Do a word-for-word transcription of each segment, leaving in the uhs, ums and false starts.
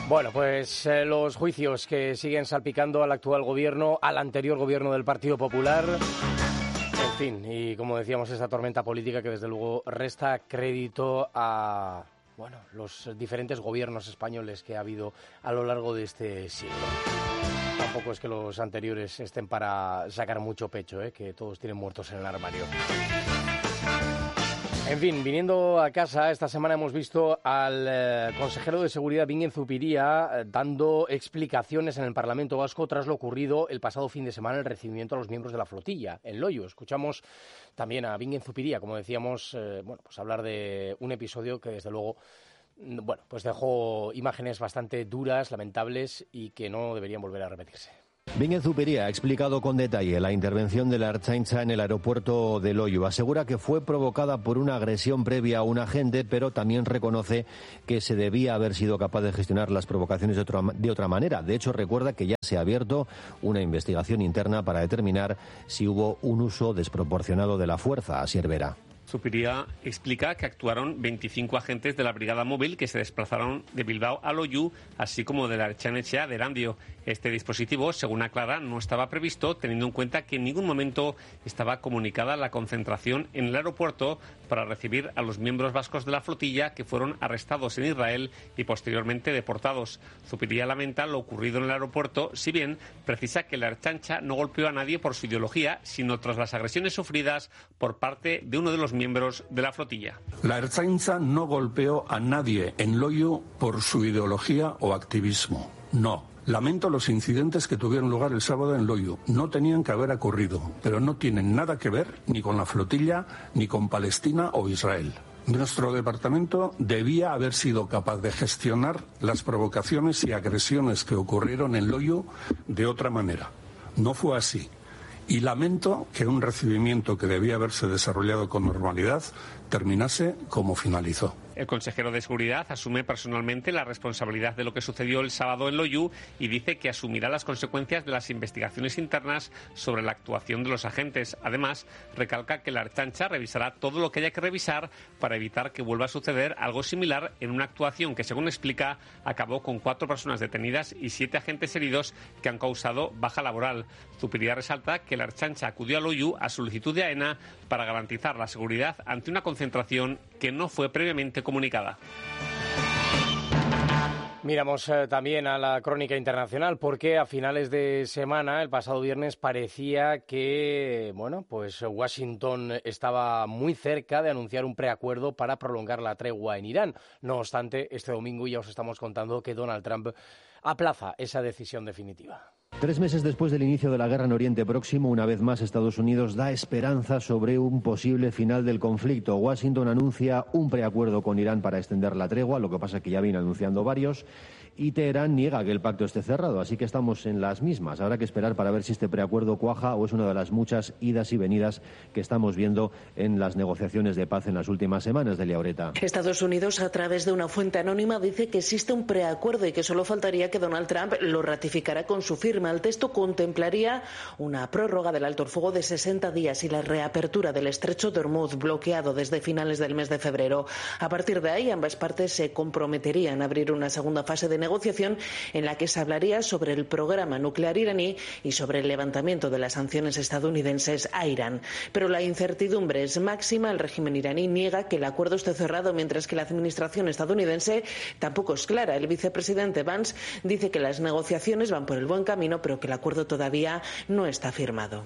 Bueno, pues eh, los juicios que siguen salpicando al actual gobierno, al anterior gobierno del Partido Popular, en fin, y como decíamos, esa tormenta política que desde luego resta crédito a, bueno, los diferentes gobiernos españoles que ha habido a lo largo de este siglo. Tampoco es que los anteriores estén para sacar mucho pecho, ¿eh? Que todos tienen muertos en el armario. En fin, viniendo a casa, esta semana hemos visto al eh, consejero de Seguridad, Bingen Zupiria, eh, dando explicaciones en el Parlamento Vasco tras lo ocurrido el pasado fin de semana, el recibimiento a los miembros de la flotilla en Loiu. Escuchamos también a Bingen Zupiria, como decíamos, eh, bueno, pues hablar de un episodio que desde luego, bueno, pues dejó imágenes bastante duras, lamentables y que no deberían volver a repetirse. Bingen Zupiria ha explicado con detalle la intervención de la Ertzaintza en el aeropuerto de Loiu. Asegura que fue provocada por una agresión previa a un agente, pero también reconoce que se debía haber sido capaz de gestionar las provocaciones de otra, de otra manera. De hecho, recuerda que ya se ha abierto una investigación interna para determinar si hubo un uso desproporcionado de la fuerza. Asier Vera. Zupiria explica que actuaron veinticinco agentes de la Brigada Móvil que se desplazaron de Bilbao a Loiu, así como de la Ertzaintza de Erandio. Este dispositivo, según aclara, no estaba previsto, teniendo en cuenta que en ningún momento estaba comunicada la concentración en el aeropuerto para recibir a los miembros vascos de la flotilla que fueron arrestados en Israel y posteriormente deportados. Zupiria lamenta lo ocurrido en el aeropuerto, si bien precisa que la Ertzaintza no golpeó a nadie por su ideología, sino tras las agresiones sufridas por parte de uno de los miembros de la flotilla. La Ertzaintza no golpeó a nadie en Loiu por su ideología o activismo. No. Lamento los incidentes que tuvieron lugar el sábado en Loiu. No tenían que haber ocurrido, pero no tienen nada que ver ni con la flotilla, ni con Palestina o Israel. Nuestro departamento debía haber sido capaz de gestionar las provocaciones y agresiones que ocurrieron en Loiu de otra manera. No fue así. Y lamento que un recibimiento que debía haberse desarrollado con normalidad terminase como finalizó. El consejero de Seguridad asume personalmente la responsabilidad de lo que sucedió el sábado en Loiu y dice que asumirá las consecuencias de las investigaciones internas sobre la actuación de los agentes. Además, recalca que la Ertzaintza revisará todo lo que haya que revisar para evitar que vuelva a suceder algo similar en una actuación que, según explica, acabó con cuatro personas detenidas y siete agentes heridos que han causado baja laboral. Zupiria resalta que la Ertzaintza acudió a Loiu a solicitud de AENA para garantizar la seguridad ante una concentración que no fue previamente comunicada. Miramos eh, también a la crónica internacional porque a finales de semana, el pasado viernes, parecía que, bueno, pues Washington estaba muy cerca de anunciar un preacuerdo para prolongar la tregua en Irán. No obstante, este domingo ya os estamos contando que Donald Trump aplaza esa decisión definitiva. Tres meses después del inicio de la guerra en Oriente Próximo, una vez más Estados Unidos da esperanza sobre un posible final del conflicto. Washington anuncia un preacuerdo con Irán para extender la tregua, lo que pasa es que ya viene anunciando varios, y Teherán niega que el pacto esté cerrado, así que estamos en las mismas. Habrá que esperar para ver si este preacuerdo cuaja o es una de las muchas idas y venidas que estamos viendo en las negociaciones de paz en las últimas semanas. Delia Oreta. Estados Unidos, a través de una fuente anónima, dice que existe un preacuerdo y que solo faltaría que Donald Trump lo ratificara con su firma. El texto contemplaría una prórroga del alto el fuego de sesenta días y la reapertura del estrecho de Hormuz, bloqueado desde finales del mes de febrero. A partir de ahí, ambas partes se comprometerían a abrir una segunda fase de negociación negociación en la que se hablaría sobre el programa nuclear iraní y sobre el levantamiento de las sanciones estadounidenses a Irán. Pero la incertidumbre es máxima. El régimen iraní niega que el acuerdo esté cerrado, mientras que la administración estadounidense tampoco es clara. El vicepresidente Vance dice que las negociaciones van por el buen camino, pero que el acuerdo todavía no está firmado.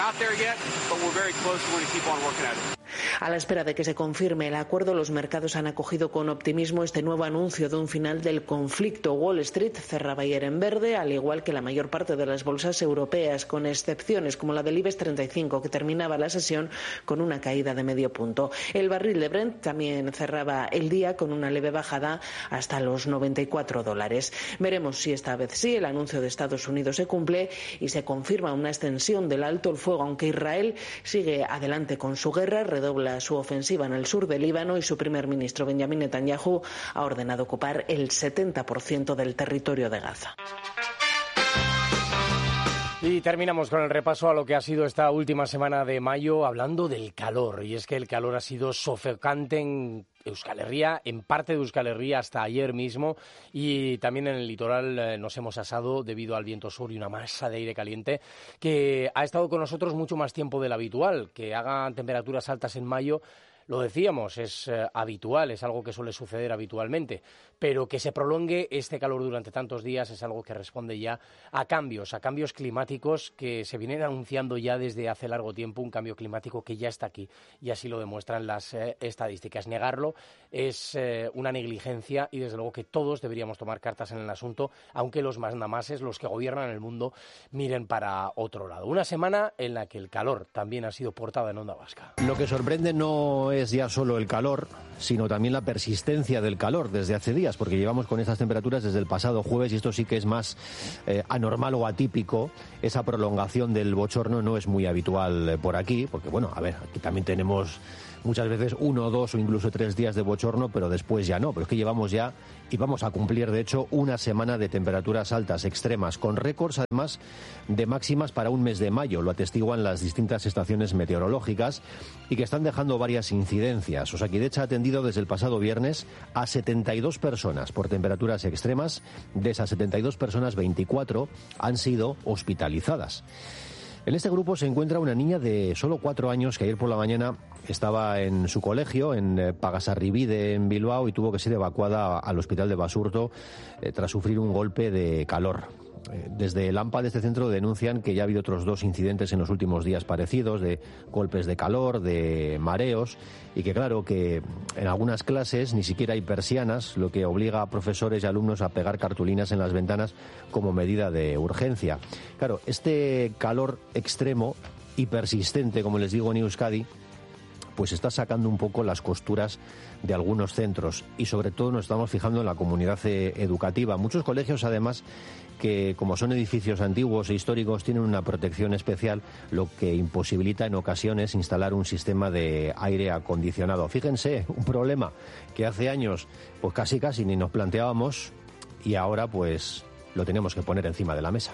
A la espera de que se confirme el acuerdo, los mercados han acogido con optimismo este nuevo anuncio de un final del conflicto. Wall Street cerraba ayer en verde, al igual que la mayor parte de las bolsas europeas, con excepciones como la del IBEX treinta y cinco, que terminaba la sesión con una caída de medio punto. El barril de Brent también cerraba el día con una leve bajada hasta los noventa y cuatro dólares. Veremos si esta vez sí el anuncio de Estados Unidos se cumple y se confirma una extensión del alto el fuego, aunque Israel sigue adelante con su guerra, redobla su ofensiva en el sur del Líbano y su primer ministro Benjamin Netanyahu ha ordenado ocupar el setenta por ciento del territorio de Gaza. Y terminamos con el repaso a lo que ha sido esta última semana de mayo, hablando del calor. Y es que el calor ha sido sofocante en Euskal Herria, en parte de Euskal Herria hasta ayer mismo, y también en el litoral eh, nos hemos asado debido al viento sur y una masa de aire caliente que ha estado con nosotros mucho más tiempo del habitual. Que hagan temperaturas altas en mayo, lo decíamos, es eh, habitual, es algo que suele suceder habitualmente, pero que se prolongue este calor durante tantos días es algo que responde ya a cambios, a cambios climáticos que se vienen anunciando ya desde hace largo tiempo, un cambio climático que ya está aquí y así lo demuestran las eh, estadísticas. Negarlo es eh, una negligencia y desde luego que todos deberíamos tomar cartas en el asunto, aunque los mandamases, los que gobiernan el mundo, miren para otro lado. Una semana en la que el calor también ha sido portada en Onda Vasca. Lo que sorprende no es es ya solo el calor, sino también la persistencia del calor desde hace días, porque llevamos con estas temperaturas desde el pasado jueves y esto sí que es más eh, anormal o atípico. Esa prolongación del bochorno no es muy habitual eh, por aquí, porque bueno, a ver, aquí también tenemos muchas veces uno, dos o incluso tres días de bochorno, pero después ya no. Pero es que llevamos ya, y vamos a cumplir de hecho, una semana de temperaturas altas, extremas, con récords además de máximas para un mes de mayo. Lo atestiguan las distintas estaciones meteorológicas y que están dejando varias incidencias. Osakidetza ha atendido desde el pasado viernes a setenta y dos personas por temperaturas extremas. De esas setenta y dos personas, veinticuatro han sido hospitalizadas. En este grupo se encuentra una niña de solo cuatro años que ayer por la mañana estaba en su colegio, en Pagasarribide, en Bilbao, y tuvo que ser evacuada al hospital de Basurto eh, tras sufrir un golpe de calor. Desde el AMPA de este centro denuncian que ya ha habido otros dos incidentes en los últimos días parecidos, de golpes de calor, de mareos, y que claro, que en algunas clases ni siquiera hay persianas, lo que obliga a profesores y alumnos a pegar cartulinas en las ventanas como medida de urgencia. Claro, este calor extremo y persistente, como les digo, en Euskadi, pues está sacando un poco las costuras de algunos centros y sobre todo nos estamos fijando en la comunidad educativa. Muchos colegios, además, que como son edificios antiguos e históricos, tienen una protección especial, lo que imposibilita en ocasiones instalar un sistema de aire acondicionado. Fíjense, un problema que hace años pues casi casi ni nos planteábamos y ahora pues lo tenemos que poner encima de la mesa.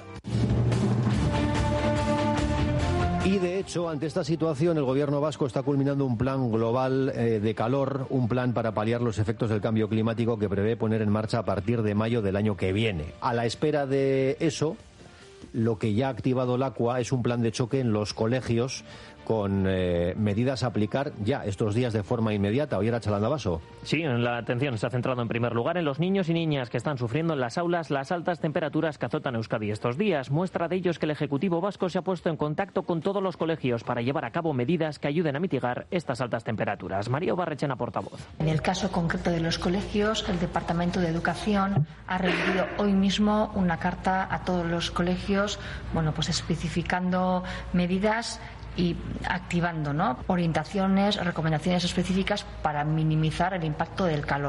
Y de hecho, ante esta situación, el gobierno vasco está culminando un plan global eh, de calor, un plan para paliar los efectos del cambio climático que prevé poner en marcha a partir de mayo del año que viene. A la espera de eso, lo que ya ha activado LACUA es un plan de choque en los colegios con eh, medidas a aplicar ya estos días de forma inmediata. Oye, Arantxa Landabaso. Sí, la atención se ha centrado en primer lugar en los niños y niñas que están sufriendo en las aulas las altas temperaturas que azotan Euskadi estos días. Muestra de ello es que el Ejecutivo vasco se ha puesto en contacto con todos los colegios para llevar a cabo medidas que ayuden a mitigar estas altas temperaturas. María Barrechena, portavoz. En el caso concreto de los colegios, el Departamento de Educación ha remitido hoy mismo una carta a todos los colegios, bueno, pues especificando medidas y activando, ¿no?, orientaciones, recomendaciones específicas para minimizar el impacto del calor.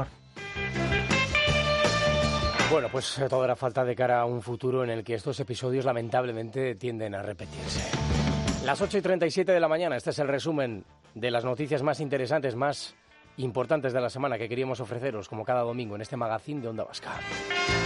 Bueno, pues todo hará falta de cara a un futuro en el que estos episodios lamentablemente tienden a repetirse. Las ocho y treinta y siete de la mañana, este es el resumen de las noticias más interesantes, más importantes de la semana que queríamos ofreceros como cada domingo en este magazín de Onda Vasca.